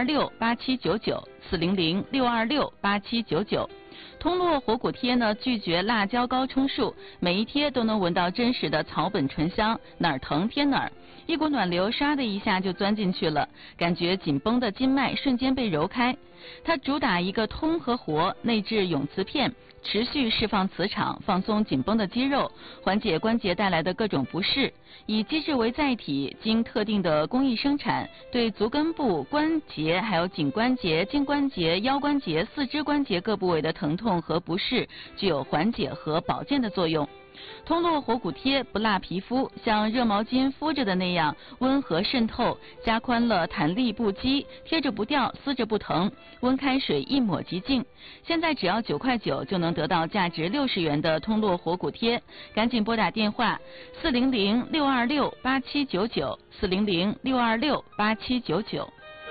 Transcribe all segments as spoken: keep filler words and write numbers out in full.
二六八七九九四零零六二六八七九九。通络活骨贴呢，拒绝辣椒高冲术，每一贴都能闻到真实的草本醇香，哪儿疼贴哪儿，一股暖流唰的一下就钻进去了，感觉紧绷的筋脉瞬间被揉开。它主打一个通和活，内置永磁片，持续释放磁场，放松紧绷的肌肉，缓解关节带来的各种不适。以机制为载体，经特定的工艺生产，对足根部、关节、还有颈关节、胫关节、腰关节、四肢关节各部位的疼痛和不适，具有缓解和保健的作用。通络活骨贴不辣皮肤，像热毛巾敷着的那样温和渗透，加宽了弹力不羁，贴着不掉，撕着不疼，温开水一抹即净。现在只要九块九就能得到价值六十元的通络活骨贴，赶紧拨打电话四零零六二六八七九九四零零六二六八七九九。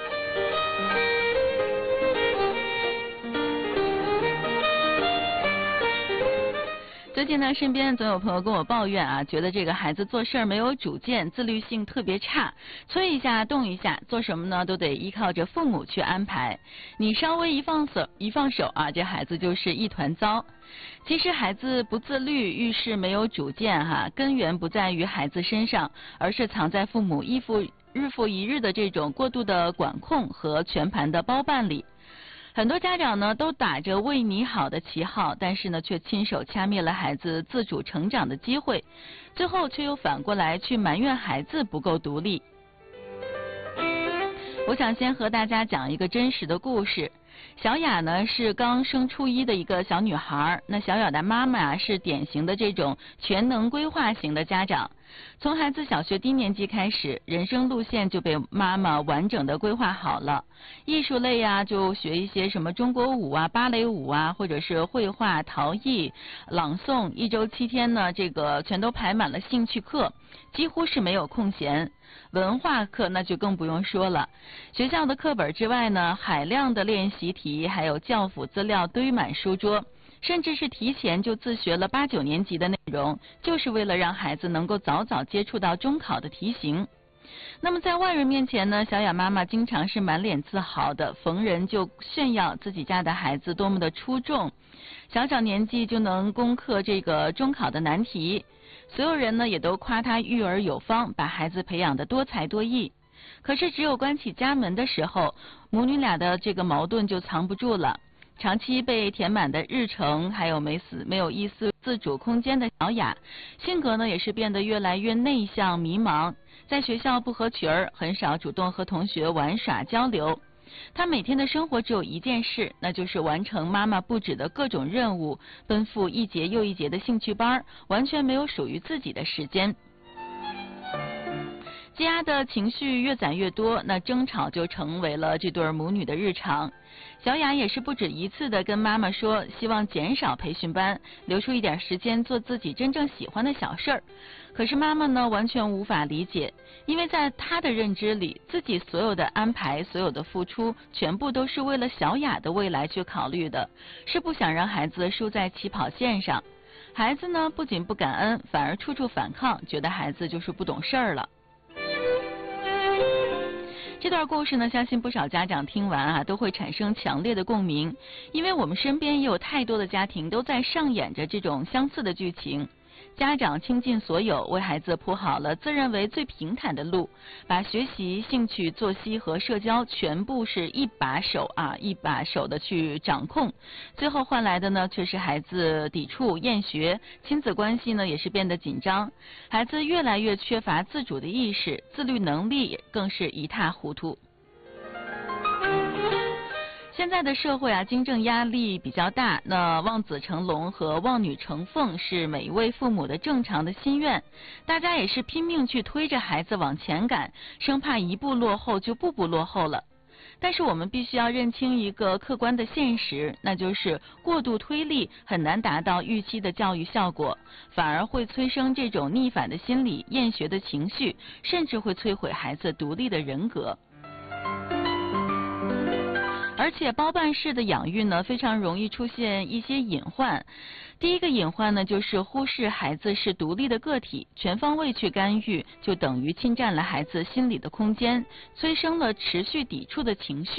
最近呢，身边总有朋友跟我抱怨啊，觉得这个孩子做事儿没有主见，自律性特别差，催一下动一下，做什么呢都得依靠着父母去安排。你稍微一放手一放手啊，这孩子就是一团糟。其实孩子不自律，遇事没有主见哈，根源不在于孩子身上，而是藏在父母依附日复一日的这种过度的管控和全盘的包办里。很多家长呢都打着为你好的旗号，但是呢却亲手掐灭了孩子自主成长的机会，最后却又反过来去埋怨孩子不够独立。我想先和大家讲一个真实的故事。小雅呢是刚升初一的一个小女孩，那小雅的妈妈啊是典型的这种全能规划型的家长。从孩子小学低年级开始，人生路线就被妈妈完整的规划好了。艺术类啊，就学一些什么中国舞啊、芭蕾舞啊，或者是绘画、陶艺、朗诵，一周七天呢，这个全都排满了兴趣课，几乎是没有空闲。文化课那就更不用说了，学校的课本之外呢，海量的练习题还有教辅资料堆满书桌，甚至是提前就自学了八九年级的内容，就是为了让孩子能够早早接触到中考的题型。那么在外人面前呢，小雅妈妈经常是满脸自豪的，逢人就炫耀自己家的孩子多么的出众，小小年纪就能攻克这个中考的难题。所有人呢也都夸她育儿有方，把孩子培养得多才多艺。可是只有关起家门的时候，母女俩的这个矛盾就藏不住了。长期被填满的日程，还有没死没有一丝自主空间的小雅，性格呢也是变得越来越内向迷茫，在学校不合群儿，很少主动和同学玩耍交流。她每天的生活只有一件事，那就是完成妈妈布置的各种任务，奔赴一节又一节的兴趣班，完全没有属于自己的时间。积压的情绪越攒越多，那争吵就成为了这对母女的日常。小雅也是不止一次的跟妈妈说，希望减少培训班，留出一点时间做自己真正喜欢的小事儿。可是妈妈呢，完全无法理解，因为在她的认知里，自己所有的安排、所有的付出，全部都是为了小雅的未来去考虑的，是不想让孩子输在起跑线上。孩子呢，不仅不感恩，反而处处反抗，觉得孩子就是不懂事儿了。这段故事呢，相信不少家长听完啊，都会产生强烈的共鸣，因为我们身边也有太多的家庭都在上演着这种相似的剧情。家长倾尽所有，为孩子铺好了自认为最平坦的路，把学习、兴趣、作息和社交全部是一把手啊，一把手的去掌控，最后换来的呢，却是孩子抵触、厌学，亲子关系呢也是变得紧张，孩子越来越缺乏自主的意识，自律能力更是一塌糊涂。现在的社会啊，经济压力比较大，那望子成龙和望女成凤是每一位父母的正常的心愿，大家也是拼命去推着孩子往前赶，生怕一步落后就步步落后了。但是我们必须要认清一个客观的现实，那就是过度推力很难达到预期的教育效果，反而会催生这种逆反的心理、厌学的情绪，甚至会摧毁孩子独立的人格。而且包办式的养育呢，非常容易出现一些隐患。第一个隐患呢，就是忽视孩子是独立的个体，全方位去干预，就等于侵占了孩子心理的空间，催生了持续抵触的情绪。